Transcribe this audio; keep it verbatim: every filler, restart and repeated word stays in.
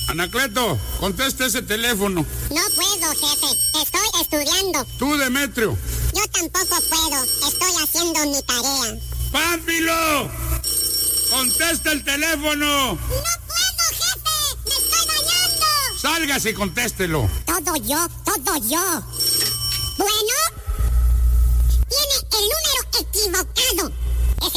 Anacleto, contesta ese teléfono. No puedo, jefe. Estoy estudiando. Tú, Demetrio. Yo tampoco puedo. Estoy haciendo mi tarea. ¡Pánfilo! ¡Contesta el teléfono! ¡No puedo, jefe! ¡Me estoy bañando! ¡Sálgase y contéstelo! Todo yo, todo yo. Bueno, tiene el número equivocado.